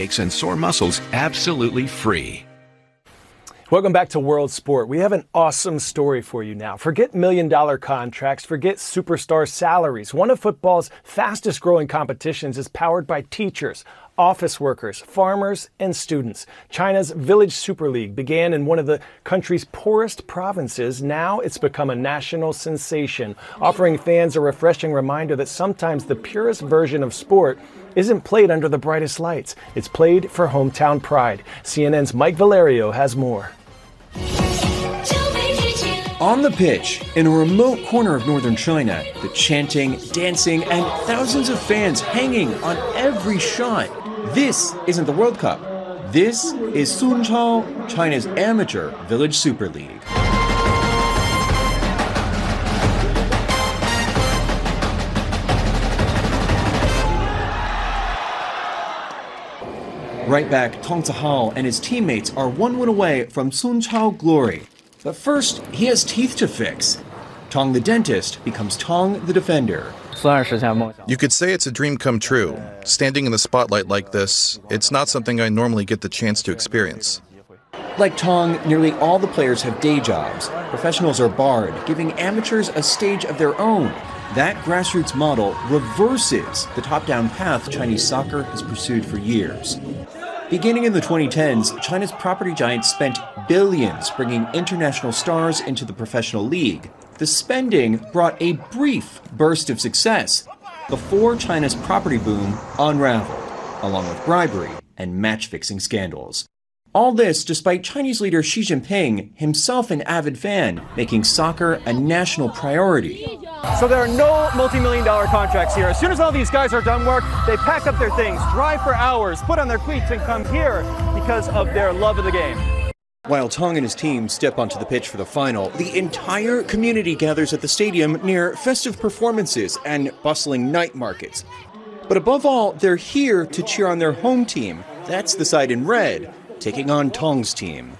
aches and sore muscles absolutely free. Welcome back to World Sport. We have an awesome story for you now. Forget million-dollar contracts, forget superstar salaries. One of football's fastest-growing competitions is powered by teachers, office workers, farmers, and students. China's Village Super League began in one of the country's poorest provinces. Now it's become a national sensation, offering fans a refreshing reminder that sometimes the purest version of sport isn't played under the brightest lights. It's played for hometown pride. CNN's Mike Valerio has more. On the pitch, in a remote corner of northern China, the chanting, dancing, and thousands of fans hanging on every shot. This isn't the World Cup. This is Sunchao, China's amateur Village Super League. Right back, Tong Zihao and his teammates are one win away from Sunchao glory. But first, he has teeth to fix. Tong the dentist becomes Tong the defender. You could say it's a dream come true. Standing in the spotlight like this, it's not something I normally get the chance to experience. Like Tong, nearly all the players have day jobs. Professionals are barred, giving amateurs a stage of their own. That grassroots model reverses the top-down path Chinese soccer has pursued for years. Beginning in the 2010s, China's property giants spent billions bringing international stars into the professional league. The spending brought a brief burst of success before China's property boom unraveled, along with bribery and match-fixing scandals. All this despite Chinese leader Xi Jinping, himself an avid fan, making soccer a national priority. So there are no multi-million-dollar contracts here. As soon as all these guys are done work, they pack up their things, drive for hours, put on their cleats, and come here because of their love of the game. While Tong and his team step onto the pitch for the final, the entire community gathers at the stadium near festive performances and bustling night markets. But above all, they're here to cheer on their home team. That's the side in red, taking on Tong's team.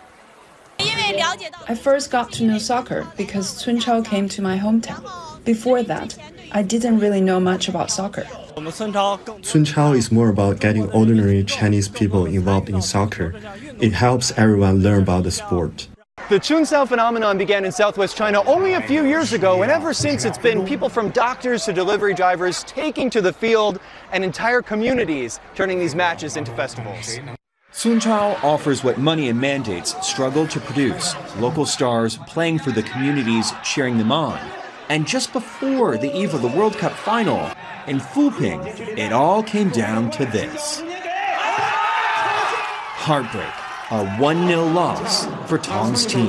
I first got to know soccer because Sunchao came to my hometown. Before that, I didn't really know much about soccer. Sunchao is more about getting ordinary Chinese people involved in soccer. It helps everyone learn about the sport. The Chunsao phenomenon began in southwest China only a few years ago, and ever since it's been people from doctors to delivery drivers taking to the field and entire communities turning these matches into festivals. Sunchao offers what money and mandates struggle to produce, local stars playing for the communities cheering them on. And just before the eve of the World Cup final, in Fuping, it all came down to this. Heartbreak, a 1-0 loss for Tong's team.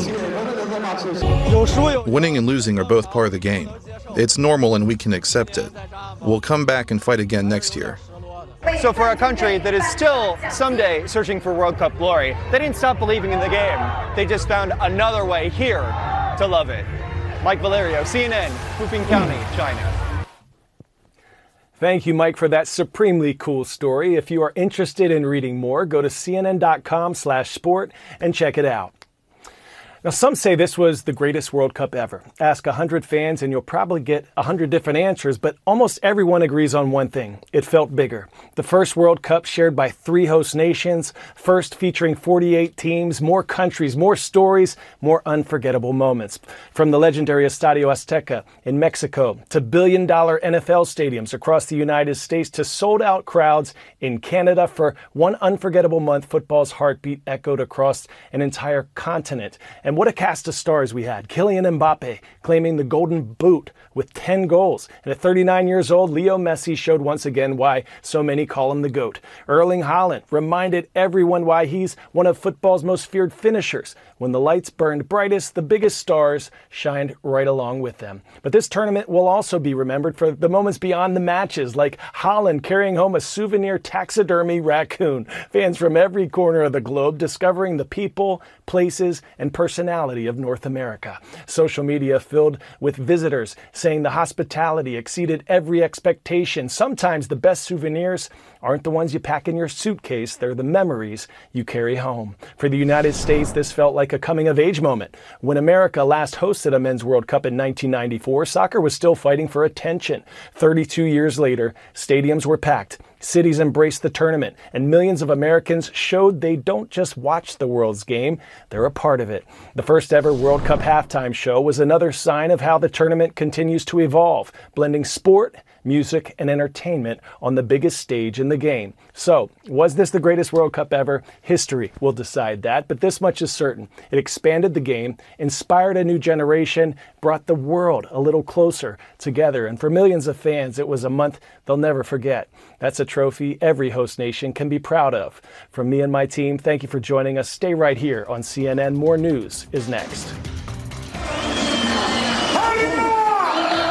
Winning and losing are both part of the game. It's normal and we can accept it. We'll come back and fight again next year. So for a country that is still someday searching for World Cup glory, they didn't stop believing in the game. They just found another way here to love it. Mike Valerio, CNN, Fuping County, China. Thank you, Mike, for that supremely cool story. If you are interested in reading more, go to cnn.com/sport and check it out. Now, some say this was the greatest World Cup ever. Ask 100 fans and you'll probably get 100 different answers, but almost everyone agrees on one thing. It felt bigger. The first World Cup shared by 3 host nations, first featuring 48 teams, more countries, more stories, more unforgettable moments. From the legendary Estadio Azteca in Mexico to billion-dollar NFL stadiums across the United States to sold-out crowds in Canada, for one unforgettable month, football's heartbeat echoed across an entire continent. And what a cast of stars we had. Kylian Mbappe claiming the Golden Boot with 10 goals. And at 39 years old, Leo Messi showed once again why so many call him the GOAT. Erling Haaland reminded everyone why he's one of football's most feared finishers. When the lights burned brightest, the biggest stars shined right along with them. But this tournament will also be remembered for the moments beyond the matches, like Haaland carrying home a souvenir taxidermy raccoon. Fans from every corner of the globe discovering the people, places, and personality of North America. Social media filled with visitors saying the hospitality exceeded every expectation. Sometimes the best souvenirs aren't the ones you pack in your suitcase, they're the memories you carry home. For the United States, this felt like a coming-of-age moment. When America last hosted a Men's World Cup in 1994, soccer was still fighting for attention. 32 years later, stadiums were packed, Cities embraced the tournament, and millions of Americans showed they don't just watch the world's game, they're a part of it. The first ever World Cup halftime show was another sign of how the tournament continues to evolve, blending sport, music, and entertainment on the biggest stage in the game. So, was this the greatest World Cup ever? History will decide that, but this much is certain. It expanded the game, inspired a new generation, brought the world a little closer together, and for millions of fans, it was a month they'll never forget. That's a trophy every host nation can be proud of. From me and my team, thank you for joining us. Stay right here on CNN. More news is next.